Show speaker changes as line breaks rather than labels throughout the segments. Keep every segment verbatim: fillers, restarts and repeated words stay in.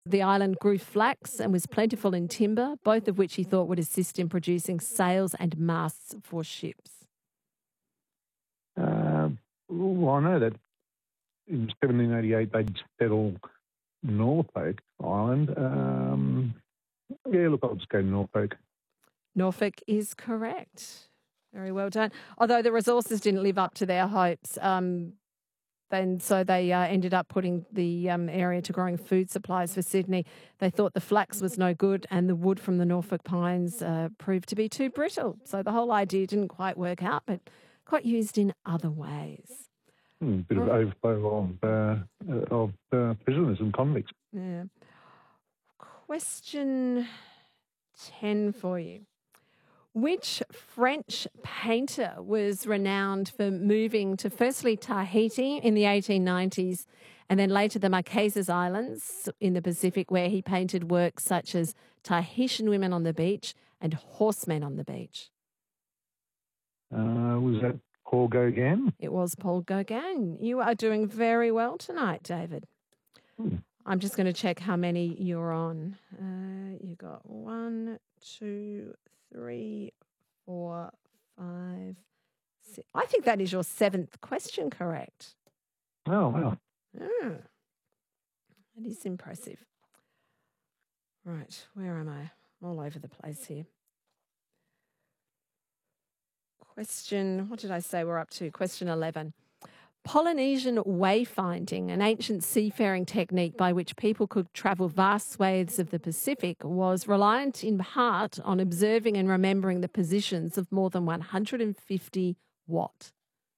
The island grew flax and was plentiful in timber, both of which he thought would assist in producing sails and masts for ships.
Uh, well, I know that in seventeen eighty-eight they'd settle Norfolk Island. Um, yeah, look, I'll just go Norfolk.
Norfolk is correct. Very well done. Although the resources didn't live up to their hopes, um, then so they uh, ended up putting the um, area to growing food supplies for Sydney. They thought the flax was no good and the wood from the Norfolk pines uh, proved to be too brittle. So the whole idea didn't quite work out, but got used in other ways.
Hmm, bit of overflow of, uh, of uh, prisoners and convicts.
Yeah. Question ten for you. Which French painter was renowned for moving to firstly Tahiti in the eighteen nineties and then later the Marquesas Islands in the Pacific, where he painted works such as Tahitian Women on the Beach and Horsemen on the Beach?
Uh, was that Paul Gauguin?
It was Paul Gauguin. You are doing very well tonight, David.
Hmm.
I'm just going to check how many you're on. Uh, you got one, two, three, four, five, six. I think that is your seventh question correct.
Oh, wow.
Oh, that is impressive. Right, where am I? All over the place here. Question, what did I say we're up to? Question eleven. Polynesian wayfinding, an ancient seafaring technique by which people could travel vast swathes of the Pacific, was reliant in part on observing and remembering the positions of more than one hundred fifty what?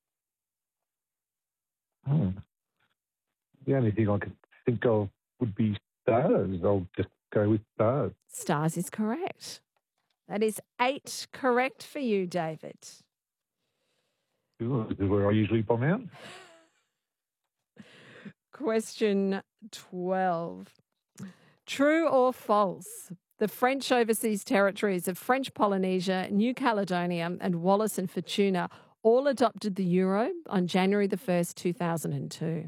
Hmm. The only thing I could think of would be stars. I'll just go with stars.
Stars is correct. That is eight correct for you, David.
This is where I usually bomb out.
Question twelve. True or false? The French overseas territories of French Polynesia, New Caledonia and Wallis and Futuna all adopted the euro on January the first, two thousand two.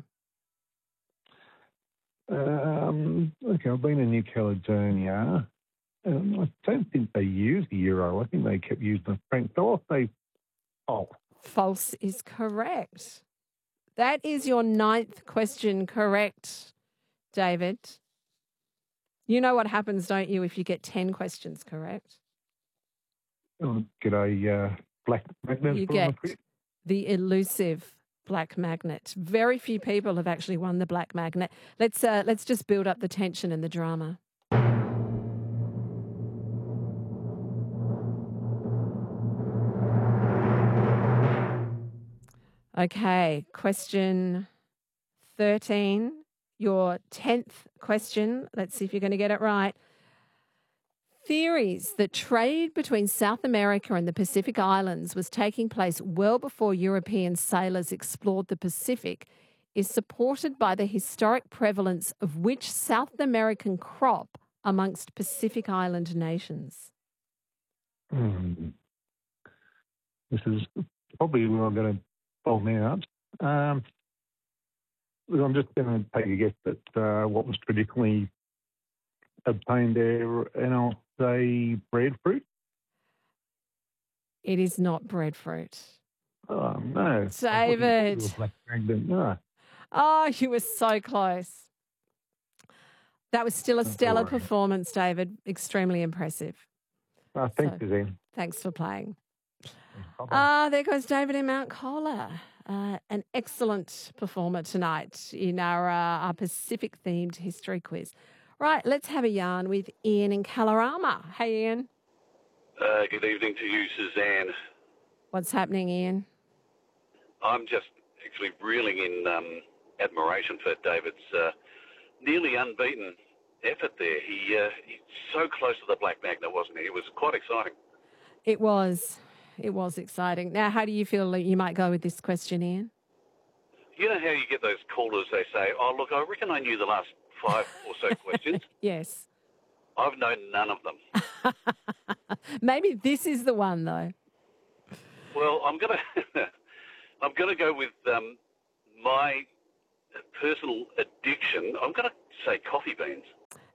Um, okay, I've been in New Caledonia. Um, I don't think they used the euro. I think they kept using the franc. So I'll say false.
False is correct. That is your ninth question correct, David. You know what happens, don't you, if you get ten questions correct?
I'll get a uh, black magnet.
You get the elusive black magnet. Very few people have actually won the black magnet. Let's uh, let's just build up the tension and the drama. Okay, question thirteen, your tenth question. Let's see if you're going to get it right. Theories that trade between South America and the Pacific Islands was taking place well before European sailors explored the Pacific is supported by the historic prevalence of which South American crop amongst Pacific Island nations?
Hmm. This is probably where I'm going to bomb out. Um, I'm just going to take a guess that uh, what was traditionally obtained there, and I'll say breadfruit.
It is not breadfruit.
Oh, no.
David.
Black magnet. No.
Oh, you were so close. That was still a stellar
right.
performance, David. Extremely impressive.
Oh, thanks,
So,
Suzanne.
Thanks for playing.
Bye-bye.
Ah, there goes David in Mount Cola. Uh, an excellent performer tonight in our, uh, our Pacific-themed history quiz. Right, let's have a yarn with Ian in Kalorama. Hey, Ian.
Uh, good evening to you, Suzanne.
What's happening, Ian?
I'm just actually reeling in um, admiration for David's uh, nearly unbeaten effort there. He uh, he's so close to the black magnet, wasn't he? It was quite exciting.
It was. It was exciting. Now, how do you feel that you might go with this question, Ian?
You know how you get those callers, they say, oh, look, I reckon I knew the last five or so questions.
Yes.
I've known none of them.
Maybe this is the one, though.
Well, I'm going to I'm going to go with um, my personal addiction. I'm going to say coffee beans.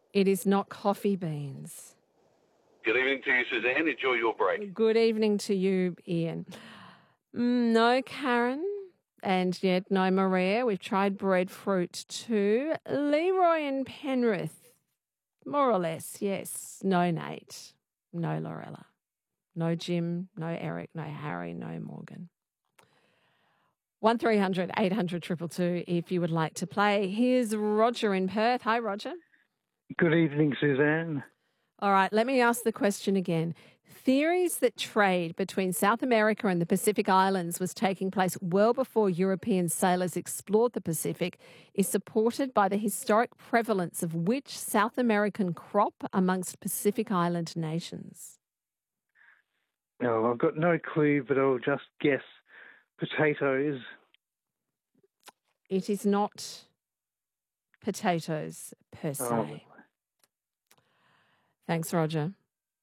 It is not coffee beans.
Good evening to you, Suzanne. Enjoy your break.
Good evening to you, Ian. Mm, no, Karen. And yet, no, Maria. We've tried breadfruit too. Leroy and Penrith. More or less, yes. No, Nate. No, Lorella. No, Jim. No, Eric. No, Harry. No, Morgan. one three hundred eight hundred two two two if you would like to play. Here's Roger in Perth. Hi, Roger.
Good evening, Suzanne.
All right, let me ask the question again. Theories that trade between South America and the Pacific Islands was taking place well before European sailors explored the Pacific is supported by the historic prevalence of which South American crop amongst Pacific Island nations?
No, I've got no clue, but I'll just guess potatoes.
It is not potatoes per se.
Oh.
Thanks, Roger.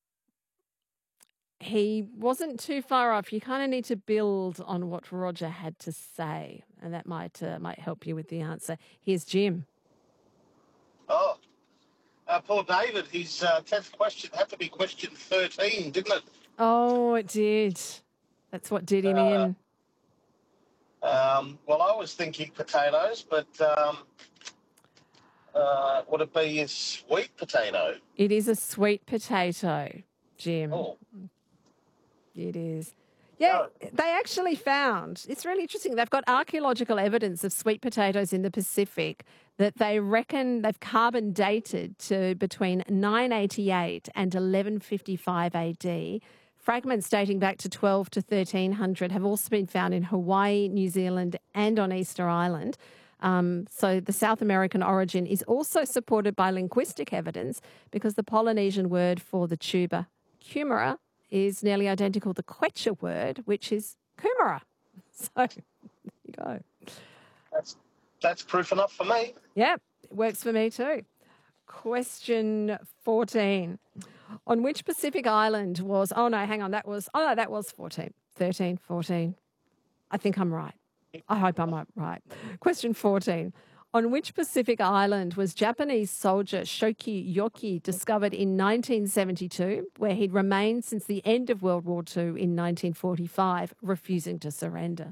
He wasn't too far off. You kind of need to build on what Roger had to say, and that might uh, might help you with the answer. Here's Jim.
Oh, uh, poor David. His uh, tenth question had to be question thirteen, didn't it?
Oh, it did. That's what did him
Uh,
in.
Um, well, I was thinking potatoes, but um, uh, would it be a sweet potato?
It is a sweet potato, Jim.
Oh,
It is. Yeah,
Oh.
they actually found, it's really interesting, they've got archaeological evidence of sweet potatoes in the Pacific that they reckon they've carbon dated to between nine eighty-eight and eleven fifty-five A D. Fragments dating back to twelve to thirteen hundred have also been found in Hawaii, New Zealand and on Easter Island. Um, so the South American origin is also supported by linguistic evidence because the Polynesian word for the tuber, kumara, is nearly identical to the Quechua word, which is kumara. So there you go.
that's that's proof enough for me.
Yep, it works for me too. Question fourteen. On which Pacific island was, oh no, hang on, that was, oh no, that was fourteen. thirteen, fourteen. I think I'm right. I hope I'm right. Question fourteen. On which Pacific island was Japanese soldier Shoki Yoki discovered in nineteen seventy-two, where he'd remained since the end of World War Two in nineteen forty-five, refusing to surrender?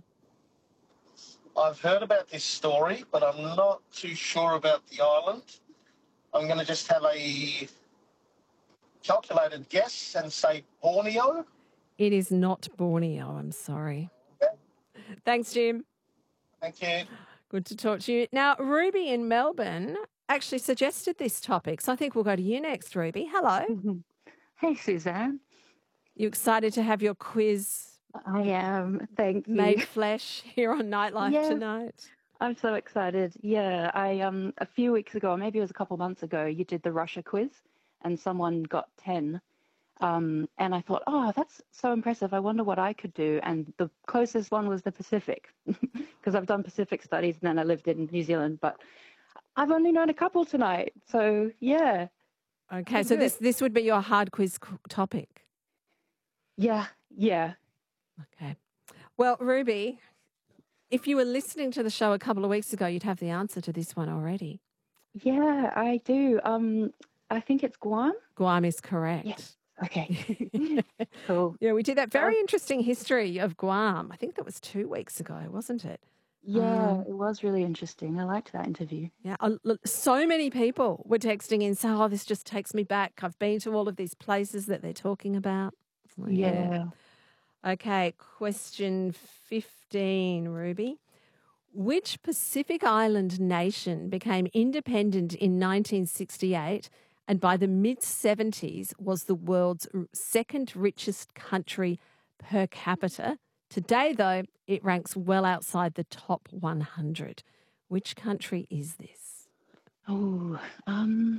I've heard about this story, but I'm not too sure about the island. I'm going to just have a calculated guess and say Borneo.
It is not Borneo, I'm sorry. Thanks, Jim.
Thank you.
Good to talk to you. Now, Ruby in Melbourne actually suggested this topic, so I think we'll go to you next, Ruby. Hello.
Hey, Suzanne.
You excited to have your quiz
I am. Thank you.
made flesh here on Nightlife
Yes.
tonight?
I'm so excited. Yeah, I um a few weeks ago, maybe it was a couple months ago, you did the Russia quiz, and someone got ten. Um, and I thought, oh, that's so impressive. I wonder what I could do. And the closest one was the Pacific, because I've done Pacific studies and then I lived in New Zealand. But I've only known a couple tonight. So, yeah.
Okay,
Good,
so
good.
this, this would be your hard quiz c- topic.
Yeah, yeah.
Okay. Well, Ruby, if you were listening to the show a couple of weeks ago, you'd have the answer to this one already.
Yeah, I do. Um, I think it's Guam.
Guam is correct.
Yes. Okay. Cool.
Yeah, we did that very
Uh,
interesting history of Guam. I think that was two weeks ago, wasn't it?
Yeah,
Um,
it was really interesting. I liked that interview.
Yeah, a- look, so many people were texting in saying, oh, this just takes me back. I've been to all of these places that they're talking about. Well,
Yeah.
Okay, question fifteen, Ruby. Which Pacific Island nation became independent in nineteen sixty-eight and by the mid-seventies was the world's r- second richest country per capita? Today, though, it ranks well outside the top one hundred. Which country is this?
Oh, um,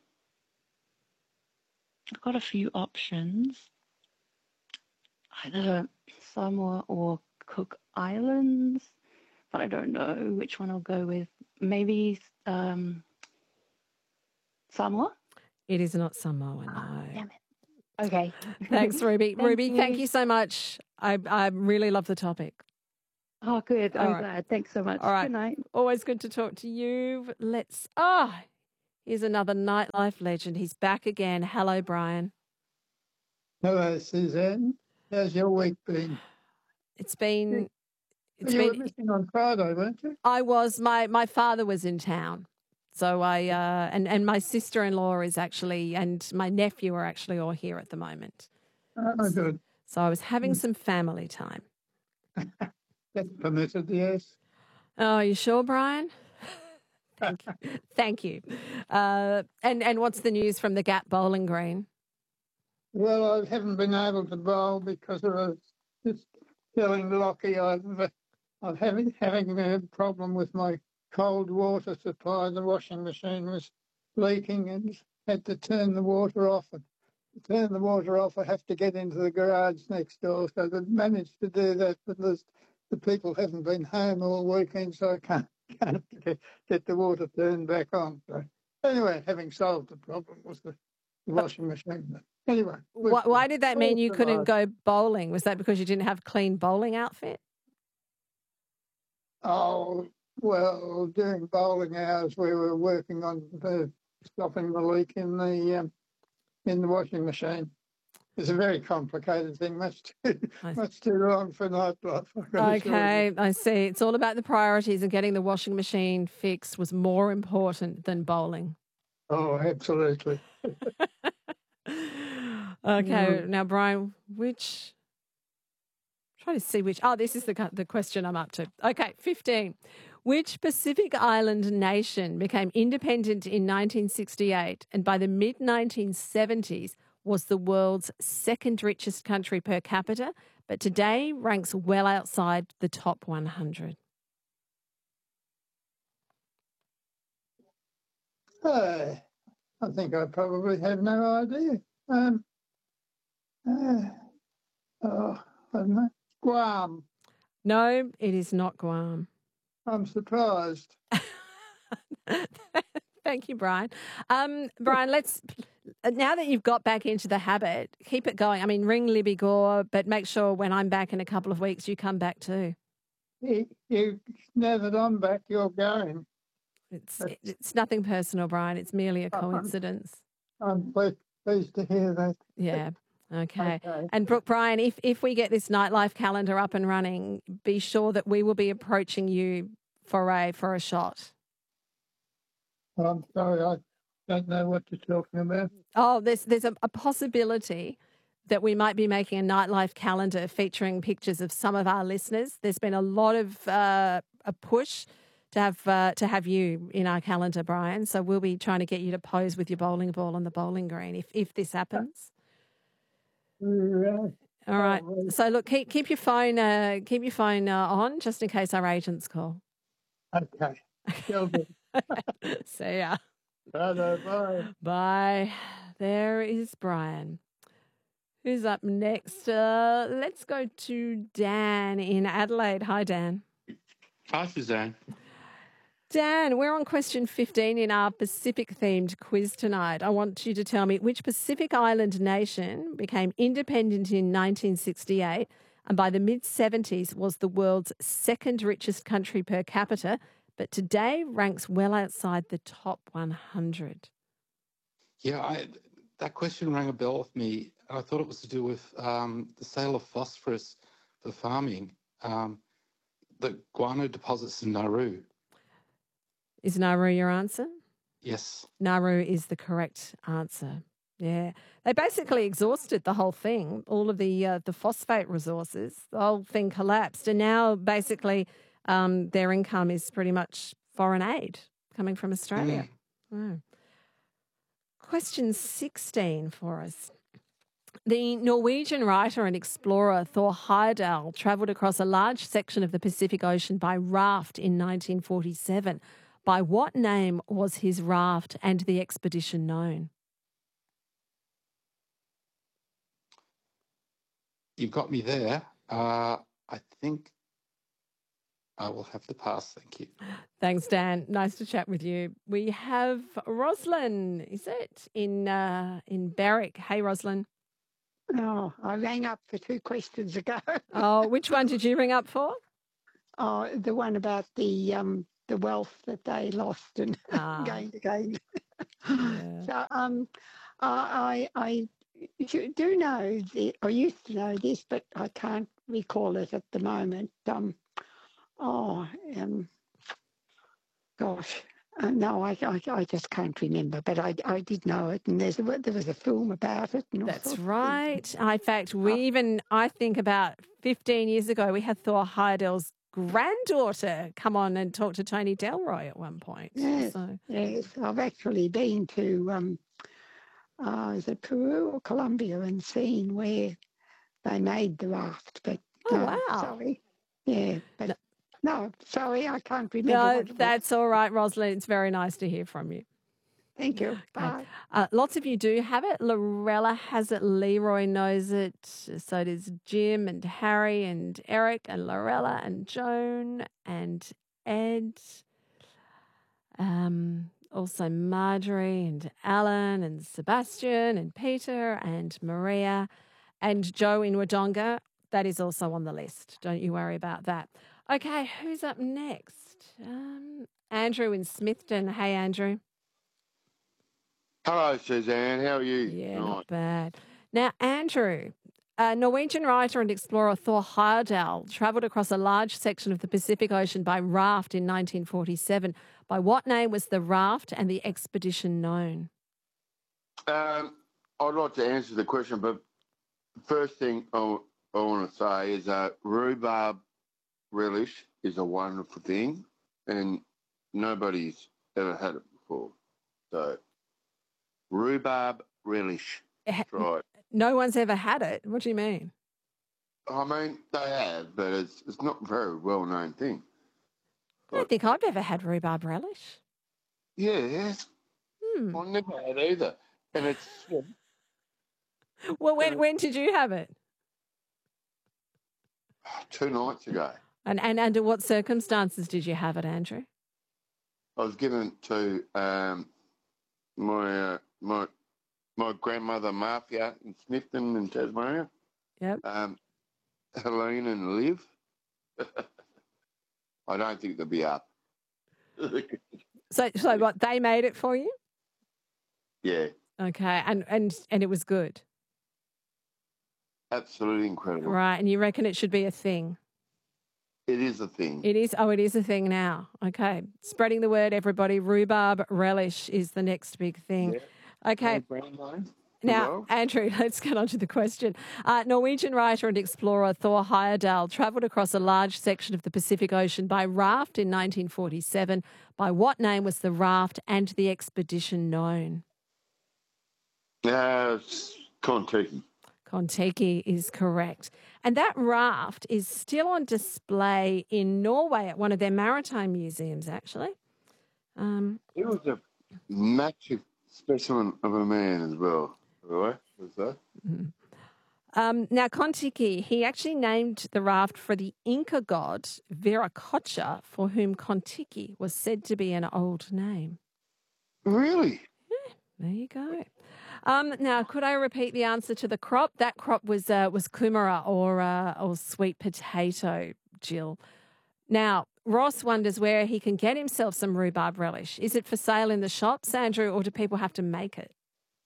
I've got a few options. Either Samoa or Cook Islands, but I don't know which one I'll go with. Maybe um, Samoa?
It is not Samoa,
Oh,
no.
damn it. Okay.
Thanks, Ruby.
Thank
Ruby, thank
you.
you so much. I, I really love the topic.
Oh, good.
All
I'm
right.
glad. Thanks so much.
All right.
Good night.
Always good to talk to you. Let's, ah, Here's another nightlife legend. He's back again. Hello, Brian.
Hello, Suzanne. How's your week been?
It's been. It's
you
been.
were missing on Friday, weren't you?
I was. My my father was in town, so I uh, and and my sister-in-law is actually, and my nephew are actually all here at the moment.
Oh, good.
So I was having some family time.
That's permitted, yes.
Oh, you sure, Brian? Thank you. Thank you. Uh, and and what's the news from the Gap Bowling Green?
Well, I haven't been able to bowl because I was just feeling lucky. I've I'm having having a problem with my cold water supply. The washing machine was leaking and had to turn the water off. And to turn the water off, I have to get into the garage next door. So I managed to do that, but there's, the people haven't been home all weekend, so I can't, can't get, get the water turned back on. So anyway, having solved the problem was the, the washing machine. But anyway.
Why, why did that mean you couldn't
survived.
go bowling? Was that because you didn't have clean bowling outfit?
Oh, well, during bowling hours, we were working on the, stopping the leak in the um, in the washing machine. It's a very complicated thing, much too much too long for nightlife.
Okay, I see. It's all about the priorities, and getting the washing machine fixed was more important than bowling.
Oh, absolutely.
Okay, now Brian, which? Try to see which. Oh, this is the the question I'm up to. Okay, fifteen. Which Pacific Island nation became independent in nineteen sixty-eight and by the mid nineteen seventies was the world's second richest country per capita, but today ranks well outside the top one hundred?
Uh, I think I probably have no idea. Um, uh, oh, I don't know. Guam.
No, it is not Guam.
I'm surprised.
Thank you, Brian. Um, Brian, let's now that you've got back into the habit, keep it going. I mean, ring Libby Gore, but make sure when I'm back in a couple of weeks, you come back too.
You, you now that I'm back, you're going.
It's it's nothing personal, Brian. It's merely a coincidence.
I'm pleased, pleased to hear that.
Yeah. Okay.
Okay.
And Brooke, Brian, if, if we get this nightlife calendar up and running, be sure that we will be approaching you for a for a shot.
I'm sorry, I don't know what you're talking about.
Oh, there's there's a, a possibility that we might be making a nightlife calendar featuring pictures of some of our listeners. There's been a lot of uh, a push to have uh, to have you in our calendar, Brian. So we'll be trying to get you to pose with your bowling ball on the bowling green if if this happens.
Right.
All right. So look, keep keep your phone uh, keep your phone uh, on just in case our agents call.
Okay.
See ya.
Bye. Bye.
Bye. There is Brian. Who's up next? Uh, let's go to Dan in Adelaide. Hi, Dan.
Hi, Suzanne.
Dan, we're on question fifteen in our Pacific-themed quiz tonight. I want you to tell me which Pacific Island nation became independent in nineteen sixty-eight and by the mid-seventies was the world's second richest country per capita, but today ranks well outside the top one hundred.
Yeah, I, that question rang a bell with me. I thought it was to do with um, the sale of phosphorus for farming, um, the guano deposits in Nauru.
Is Nauru your answer?
Yes.
Nauru is the correct answer. Yeah. They basically exhausted the whole thing, all of the uh, the phosphate resources. The whole thing collapsed. And now basically um, their income is pretty much foreign aid coming from Australia. Mm. Oh. Question sixteen for us. The Norwegian writer and explorer Thor Heyerdahl travelled across a large section of the Pacific Ocean by raft in nineteen forty-seven. By what name was his raft and the expedition known?
You've got me there. Uh, I think I will have to pass. Thank you.
Thanks, Dan. Nice to chat with you. We have Roslyn, is it, in uh, in Berwick. Hey, Roslyn.
Oh, I rang up for two questions ago.
Oh, which one did you ring up for?
Oh, the one about the um the wealth that they lost and
Ah.
gained again.
Yeah.
So um, I I I do know the I used to know this, but I can't recall it at the moment. Um, oh, um, gosh. Uh, no, I, I, I just can't remember, but I, I did know it, and there's a, there was a film about it and all
That's
sorts of
right.
things.
In fact, we
Oh,
even, I think about fifteen years ago, we had Thor Heyerdahl's granddaughter come on and talk to Tony Delroy at one point.
yes,
So,
yes. I've actually been to, um, uh, is it Peru or Colombia, and seen where they made the raft, but
oh,
no,
wow.
sorry. Yeah, but
No,
no, sorry, I can't remember
no,
what it was.
that's all right, Rosalind. It's very nice to hear from you.
Thank you.
Okay.
Bye.
Uh, lots of you do have it. Lorella has it. Leroy knows it. So does Jim and Harry and Eric and Lorella and Joan and Ed. Um, also Marjorie and Alan and Sebastian and Peter and Maria and Joe in Wodonga. That is also on the list. Don't you worry about that. Okay, who's up next? Um, Andrew in Smithton. Hey, Andrew.
Hello, Suzanne. How are you
Yeah,
tonight?
not bad. Now, Andrew, uh, Norwegian writer and explorer Thor Heyerdahl travelled across a large section of the Pacific Ocean by raft in nineteen forty-seven. By what name was the raft and the expedition known?
Um, I'd like to answer the question, but first thing I, I want to say is uh, rhubarb relish is a wonderful thing, and nobody's ever had it before. So, rhubarb relish.
Eh,
That's right.
No one's ever had it. What do you mean?
I mean, they have, but it's it's not a very well-known thing.
I don't
But,
think I've ever had rhubarb relish.
yeah, yes.
Hmm.
I never had either. And it's
Well, when when did you have it?
two nights ago.
And and under what circumstances did you have it, Andrew?
I was given it to um, my uh, my my grandmother Marcia in Smithton in Tasmania.
Yep.
Um, Helene and Liv. I don't think they'll be up.
So so what, they made it for you?
Yeah,
Okay. And and and it was good.
absolutely incredible.
Right. And you reckon it should be a thing?
It is a thing.
It is. Oh, it is a thing now. Okay. Spreading the word, everybody. Rhubarb relish is the next big thing.
Yeah.
Okay.
Brand name as
Now,
well.
Andrew, let's get on to the question. Uh, Norwegian writer and explorer Thor Heyerdahl travelled across a large section of the Pacific Ocean by raft in nineteen forty-seven. By what name was the raft and the expedition known?
Uh, it's Kontiki.
Kontiki is correct. And that raft is still on display in Norway at one of their maritime museums, actually. Um,
It was a massive specimen of a man as well. Right? Was that?
mhm. Um, now, Kontiki, he actually named the raft for the Inca god Viracocha, for whom Kontiki was said to be an old name.
Really?
There you go. Um, now, could I repeat the answer to the crop? That crop was uh, was kumara or uh, or sweet potato, Jill. Now, Ross wonders where he can get himself some rhubarb relish. Is it for sale in the shops, Andrew, or do people have to make it?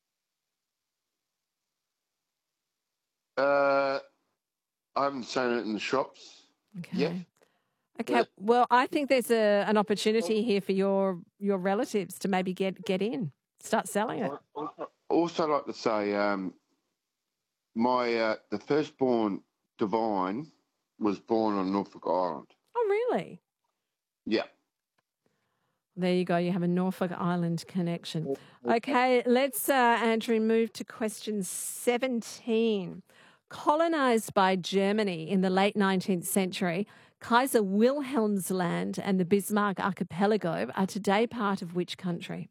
Uh, I haven't seen it in the shops
Okay.
yet.
Okay.
Yeah.
Well, I think there's a, an opportunity here for your your relatives to maybe get get in, start selling it.
I also like to say, um, my uh, the firstborn Divine was born on Norfolk Island.
Oh, really?
Yeah.
There you go. You have a Norfolk Island connection. Okay, let's, uh, Andrew, move to question seventeen. Colonised by Germany in the late nineteenth century, Kaiser Wilhelm's land and the Bismarck Archipelago are today part of which country?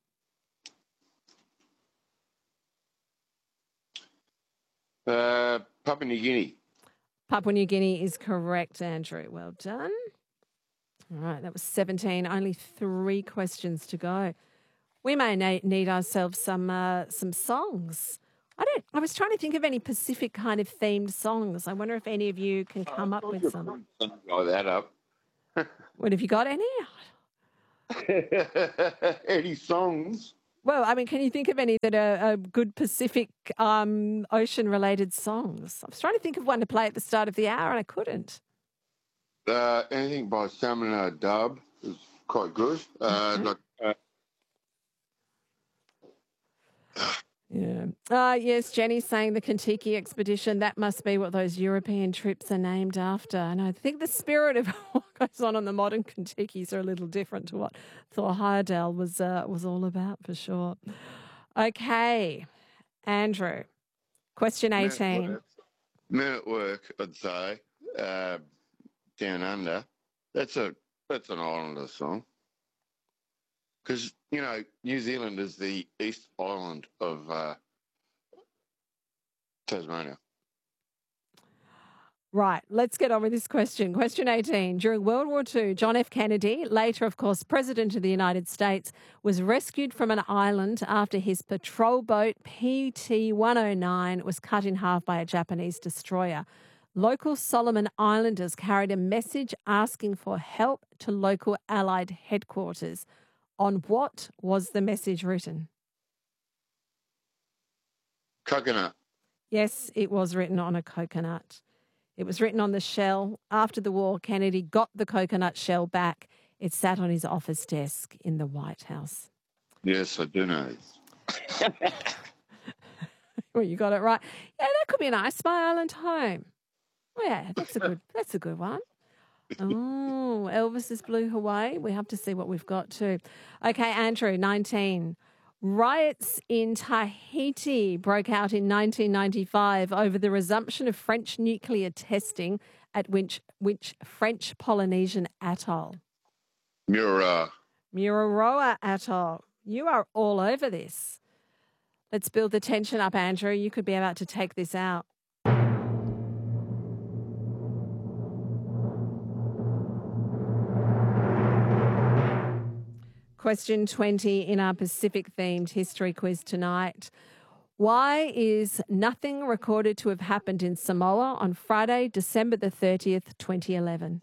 Uh, Papua New Guinea.
Papua New Guinea is correct, Andrew. Well done. All right, that was seventeen. Only three questions to go. We may na- need ourselves some uh, some songs. I don't. I was trying to think of any Pacific kind of themed songs. I wonder if any of you can come up with some.
Something like that up.
What have you got? Any?
Any songs?
Well, I mean, can you think of any that are, are good Pacific um, Ocean-related songs? I was trying to think of one to play at the start of the hour and I couldn't.
Uh, anything by Salmon Dub is quite good. Uh,
Okay.
like, uh,
Yeah. Uh, yes, Jenny's saying the Kentucky expedition, that must be what those European trips are named after. And I think the spirit of what goes on on the modern Kentuckys are a little different to what Thor Heyerdahl was, uh, was all about, for sure. Okay, Andrew, question
Men at
eighteen.
Work, Men at Work, I'd say, uh, Down Under. That's a that's an Islander song. Because, you know, New Zealand is the East Island of uh, Tasmania.
Right, let's get on with this question. Question eighteen. During World War Two, John F. Kennedy, later, of course, President of the United States, was rescued from an island after his patrol boat P T one oh nine was cut in half by a Japanese destroyer. Local Solomon Islanders carried a message asking for help to local Allied headquarters. On what was the message written?
Coconut.
Yes, it was written on a coconut. It was written on the shell. After the war, Kennedy got the coconut shell back. It sat on his office desk in the White House.
Yes, I do know.
Well, you got it right. Yeah, that could be nice. My Island Home. Oh, yeah, that's a good. That's a good one. Oh, Elvis's Blue Hawaii. We have to see what we've got too. Okay, Andrew, nineteen. Riots in Tahiti broke out in nineteen ninety-five over the resumption of French nuclear testing at which, which French Polynesian atoll?
Mura.
Mururoa Atoll. You are all over this. Let's build the tension up, Andrew. You could be about to take this out. Question twenty in our Pacific-themed history quiz tonight. Why is nothing recorded to have happened in Samoa on Friday, December the thirtieth, twenty eleven?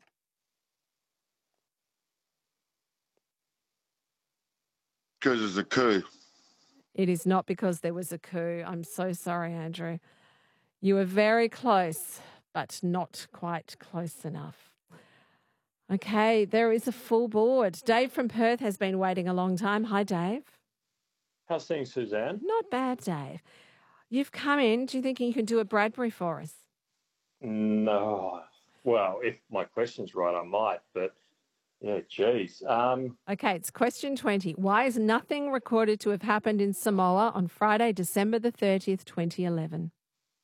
Because it's a coup.
It is not because there was a coup. I'm so sorry, Andrew. You were very close, but not quite close enough. Okay, there is a full board. Dave from Perth has been waiting a long time. Hi, Dave.
How's things, Suzanne?
Not bad, Dave. You've come in. Do you think you can do a Bradbury for us?
No. Well, if my question's right, I might, but yeah, geez. Um,
Okay, it's question twenty. Why is nothing recorded to have happened in Samoa on Friday, December the thirtieth, twenty eleven?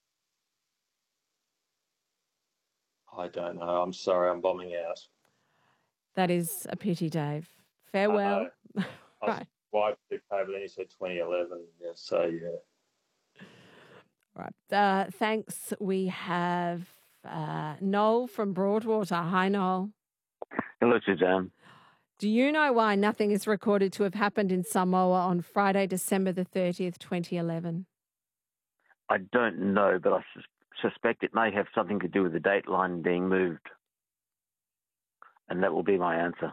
I don't know. I'm sorry, I'm bombing out.
That is a pity, Dave. Farewell.
I
Right.
wiped the paper, then you said twenty eleven. Yeah, so yeah.
Right. Uh, thanks. We have uh, Noel from Broadwater. Hi, Noel.
Hello, Suzanne.
Do you know why nothing is recorded to have happened in Samoa on Friday, December the thirtieth, twenty eleven?
I don't know, but I sus- suspect it may have something to do with the date line being moved. And that will be my answer.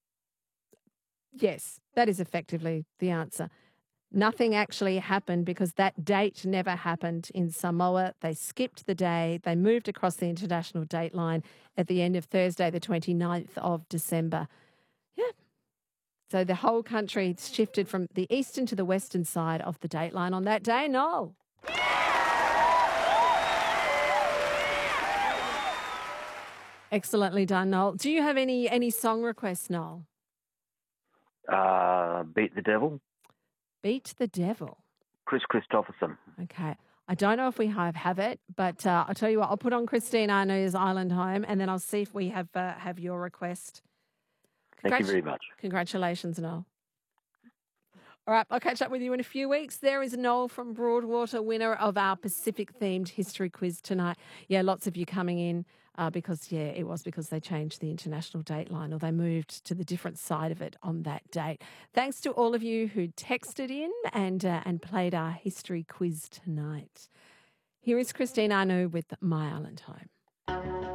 Yes, that is effectively the answer. Nothing actually happened because that date never happened in Samoa. They skipped the day. They moved across the international date line at the end of Thursday, the twenty-ninth of December. Yeah. So the whole country shifted from the eastern to the western side of the date line on that day. Noel. Excellently done, Noel. Do you have any any song requests, Noel?
Uh, Beat the Devil,
Beat the Devil.
Chris Christopherson.
Okay. I don't know if we have, have it, but uh, I'll tell you what, I'll put on Christine Arno's Island Home and then I'll see if we have uh, have your request.
Thank you
Congrat-
very much.
Congratulations, Noel. All right, I'll catch up with you in a few weeks. There is Noel from Broadwater, winner of our Pacific-themed history quiz tonight. Yeah, lots of you coming in uh, because, yeah, it was because they changed the international date line or they moved to the different side of it on that date. Thanks to all of you who texted in and, uh, and played our history quiz tonight. Here is Christine Arnoux with My Island Home.